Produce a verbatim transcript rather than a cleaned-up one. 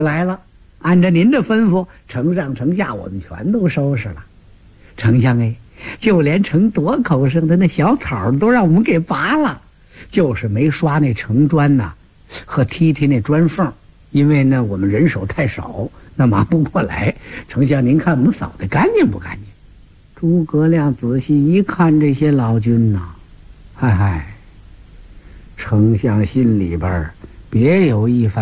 来了，按照您的吩咐，城上城下我们全都收拾了。丞相哎，就连城垛口上的那小草都让我们给拔了，就是没刷那城砖呐、啊，和踢踢那砖缝，因为呢我们人手太少，那忙不过来。丞相您看我们扫得干净不干净？诸葛亮仔细一看这些老军呐、啊，嗨嗨，丞相心里边别有一番